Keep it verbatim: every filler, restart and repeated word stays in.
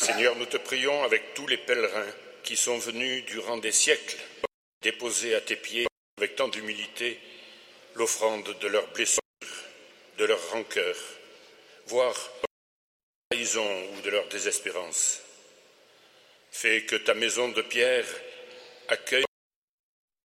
Seigneur, nous te prions avec tous les pèlerins qui sont venus durant des siècles déposer à tes pieds avec tant d'humilité l'offrande de leurs blessures, de leur rancœur, voire de leur trahison ou de leur désespérance. Fais que ta maison de pierre accueille